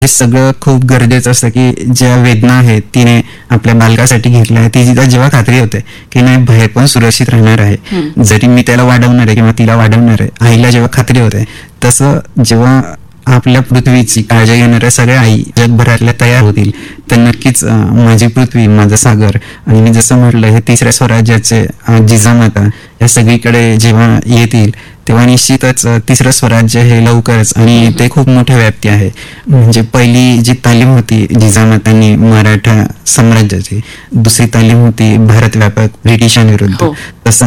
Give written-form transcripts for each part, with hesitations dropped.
हे सगळं खूप गरजेचं असतं की ज्या वेदना आहेत तिने आपल्या बालकासाठी घेतल्या आहे, तिला जेव्हा खात्री होते की नाही बाहेर पण सुरक्षित राहणार आहे, जरी मी त्याला वाढवणार आहे किंवा तिला वाढवणार आहे, आईला जेव्हा खात्री होते, तसं जेव्हा आपल्या पृथ्वीची काळजी घेणाऱ्या सगळ्या आई जगभरातल्या तयार होतील तर नक्कीच माझी पृथ्वी, माझा सागर आणि मी जसं म्हटलं हे तिसऱ्या स्वराज्याचे जिजामाता या सगळीकडे जेव्हा येतील तेव्हा निश्चितच तिसरं स्वराज्य हे लवकरच, आणि ते खूप मोठ्या व्याप्ती आहे. म्हणजे पहिली जी तालीम होती जिजामातांनी मराठा साम्राज्याची, दुसरी तालीम होती भारत व्यापक ब्रिटिशांविरुद्ध, तसं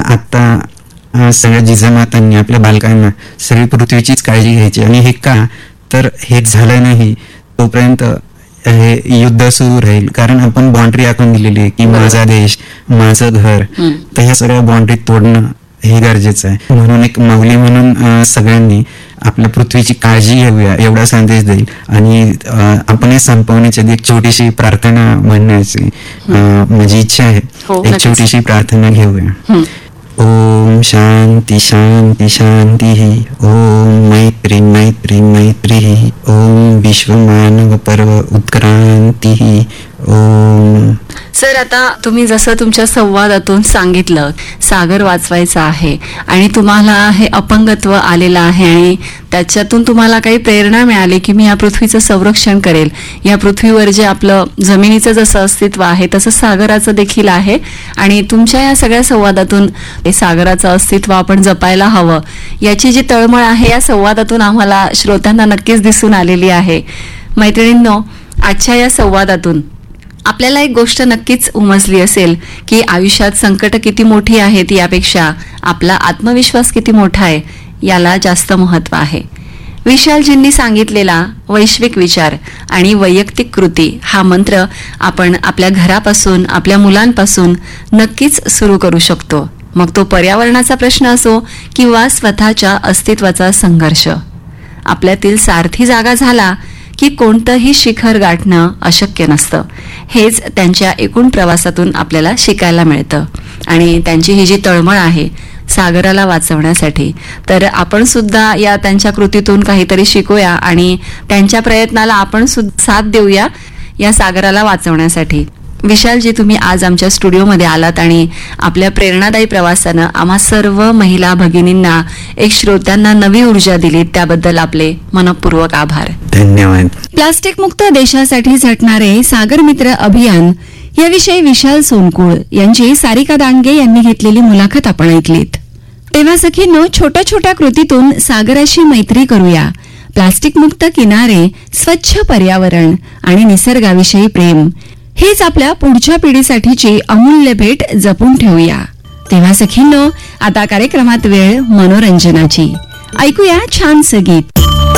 आता सगळ्या जिजामातांनी आपल्या बालकांना सगळी पृथ्वीचीच काळजी घ्यायची. आणि हे का तर हे झालं नाही तोपर्यंत हे युद्ध सुरू राहील, कारण आपण बाउंड्री आखून दिलेली आहे की माझा देश, माझं घर, तर ह्या सगळ्या बाउंड्री तोडणं हे गरजेचं आहे. म्हणून एक माऊली म्हणून सगळ्यांनी आपल्या पृथ्वीची काळजी घेऊया एवढा संदेश देईल. आणि आपण हे संपवण्याची आधी एक छोटीशी प्रार्थना म्हणण्याची माझी इच्छा आहे. एक छोटीशी प्रार्थना घेऊया. ओम शांती शांती शांती. ओम मैत्री मैत्री मैत्री. ओम विश्व मानव पर्व उत्क्रांती. ओम. सर, आता तुम्ही जसं तुमच्या संवादातून सांगितलं सागर वाचवायचा आहे आणि तुम्हाला हे अपंगत्व आलेलं आहे आणि त्याच्यातून तुम्हाला काही प्रेरणा मिळाली की मी या पृथ्वीचं संरक्षण करेल, या पृथ्वीवर जे आपलं जमिनीचं जसं अस्तित्व आहे तसं सागराचं देखील आहे, आणि तुमच्या या सगळ्या संवादातून सागराचं अस्तित्व आपण जपायला हवं याची जी तळमळ आहे या संवादातून आम्हाला श्रोत्यांना नक्कीच दिसून आलेली आहे. मैत्रिणींनो, आजच्या या संवादातून आपल्याला एक गोष्ट नक्कीच उमजली असेल की आयुष्यात संकट किती मोठी आहेत यापेक्षा आपला आत्मविश्वास किती मोठा आहे याला जास्त महत्त्व आहे. विशालजींनी सांगितलेला वैश्विक विचार आणि वैयक्तिक कृती हा मंत्र आपण आपल्या घरापासून, आपल्या मुलांपासून नक्कीच सुरू करू शकतो. मग तो पर्यावरणाचा प्रश्न असो किंवा स्वतःच्या अस्तित्वाचा संघर्ष. आपल्यातील सारथी जागा झाला की कोणतंही शिखर गाठणं अशक्य नसतं. हेच त्यांच्या एकूण प्रवासातून आपल्याला शिकायला मिळतं. आणि त्यांची ही जी तळमळ आहे सागराला वाचवण्यासाठी, तर आपण सुद्धा या त्यांच्या कृतीतून काहीतरी शिकूया आणि त्यांच्या प्रयत्नाला आपण सुद्धा साथ देऊया या सागराला वाचवण्यासाठी. विशालजी, तुम्ही आज आमच्या स्टुडिओमध्ये आलात आणि आपल्या प्रेरणादायी प्रवासानं आम्हा सर्व महिला भगिनींना, एक श्रोत्यांना नवी ऊर्जा दिली, त्याबद्दल आपले मनपूर्वक आभार. धन्यवाद. प्लास्टिक मुक्त देशासाठी झटणारे सागर मित्र अभियान याविषयी विशाल सोनकुळ यांची सारिका दांडगे यांनी घेतलेली मुलाखत आपण ऐकलीत. तेव्हा सखींनो, छोट्या छोट्या कृतीतून सागराशी मैत्री करूया. प्लास्टिक मुक्त किनारे, स्वच्छ पर्यावरण आणि निसर्गाविषयी प्रेम हेच आपल्या पुढच्या पिढीसाठीची अमूल्य भेट जपून ठेवूया. तेव्हा सखींनो, आता कार्यक्रमात वेळ मनोरंजनाची. ऐकूया छानसं गीत.